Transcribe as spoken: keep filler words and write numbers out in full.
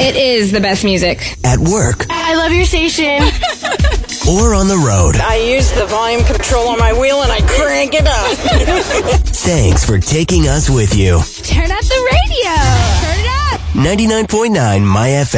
It is the best music. At work. I love your station. Or on the road. I use the volume control on my wheel and I crank it up. Thanks for taking us with you. Turn up the radio. Turn it up. ninety-nine point nine My F M.